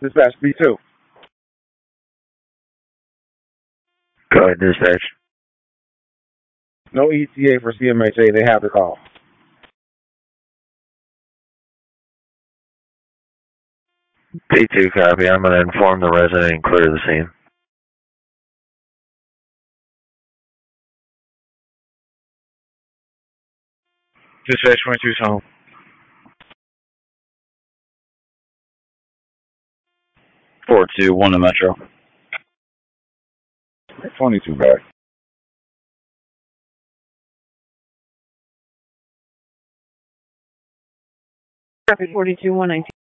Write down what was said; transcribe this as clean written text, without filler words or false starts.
Dispatch B2. Go ahead, dispatch. No ETA for CMHA. They have the call. P2 copy. I'm going to inform the resident and clear the scene. Dispatch 22's home. 421 to Metro. 22 back. Traffic 42 119.